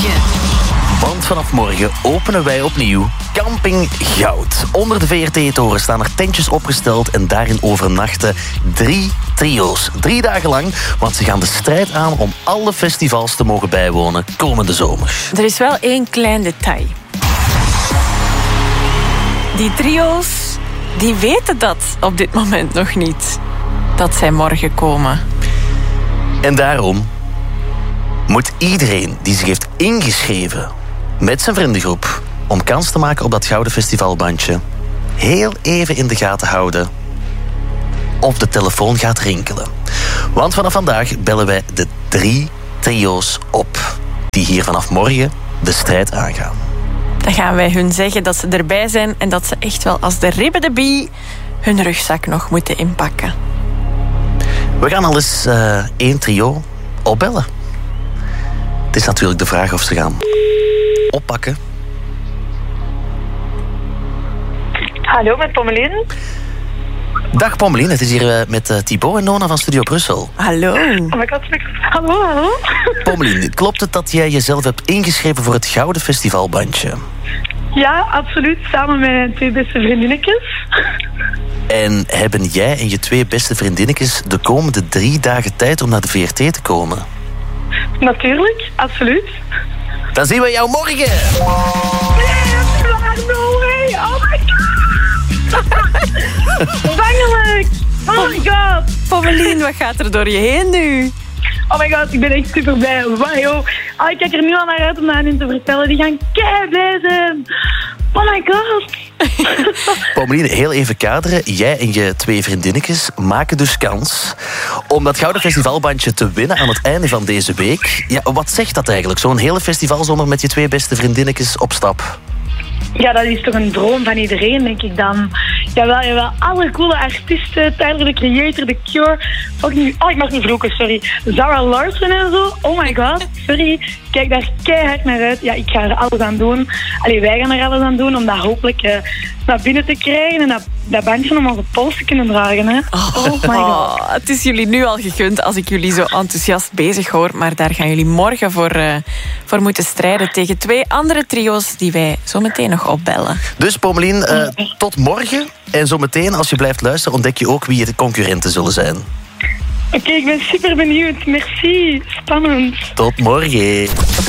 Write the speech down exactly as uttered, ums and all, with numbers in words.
morgen. Want vanaf morgen openen wij opnieuw Camping Goud. Onder de V R T-toren staan er tentjes opgesteld en daarin overnachten drie trio's. Drie dagen lang, want ze gaan de strijd aan om alle festivals te mogen bijwonen komende zomer. Er is wel één klein detail. Die trio's, die weten dat op dit moment nog niet. Dat zij morgen komen. En daarom moet iedereen die zich heeft ingeschreven met zijn vriendengroep om kans te maken op dat gouden festivalbandje heel even in de gaten houden of de telefoon gaat rinkelen. Want vanaf vandaag bellen wij de drie trio's op die hier vanaf morgen de strijd aangaan. Dan gaan wij hun zeggen dat ze erbij zijn en dat ze echt wel als de ribben de bie hun rugzak nog moeten inpakken. We gaan al eens uh, één trio opbellen. Het is natuurlijk de vraag of ze gaan oppakken. Hallo, met Pommelien. Dag Pommelien, het is hier uh, met uh, Thibaut en Nona van Studio Brussel. Hallo. Oh my god, hallo, hallo. Pommelien, klopt het dat jij jezelf hebt ingeschreven voor het Gouden Festivalbandje? Ja, absoluut. Samen met mijn twee beste vriendinnetjes. En hebben jij en je twee beste vriendinnetjes de komende drie dagen tijd om naar de V R T te komen? Natuurlijk, absoluut. Dan zien we jou morgen! Nee, no way! Oh my god! Bangelijk! Oh my god! Pommelien, wat gaat er door je heen nu? Oh my god, ik ben echt super blij. Wow. Oh, ik kijk er nu al naar uit om aan hen te vertellen. Die gaan kei blij zijn. Oh my god. Pommelien, heel even kaderen. Jij en je twee vriendinnetjes maken dus kans om dat Gouden Festivalbandje te winnen aan het einde van deze week. Ja, wat zegt dat eigenlijk? Zo'n hele festivalzomer met je twee beste vriendinnetjes op stap. Ja, dat is toch een droom van iedereen, denk ik dan. Jawel, jawel. Alle coole artiesten, Tyler, the Creator, The Cure. Fucking, oh, ik mag niet vloeken, sorry. Zara Larsson en zo. Oh my god, sorry. Kijk daar keihard naar uit. Ja, ik ga er alles aan doen. Allee, wij gaan er alles aan doen om dat hopelijk uh, naar binnen te krijgen en dat, dat bandje om onze pols te kunnen dragen. Hè. Oh my god. Oh, het is jullie nu al gegund als ik jullie zo enthousiast bezig hoor. Maar daar gaan jullie morgen voor, uh, voor moeten strijden tegen twee andere trio's die wij zo meteen nog opbellen. Dus Pommelien, uh, tot morgen. En zometeen, als je blijft luisteren, ontdek je ook wie de concurrenten zullen zijn. Oké, okay, ik ben super benieuwd. Merci. Spannend. Tot morgen.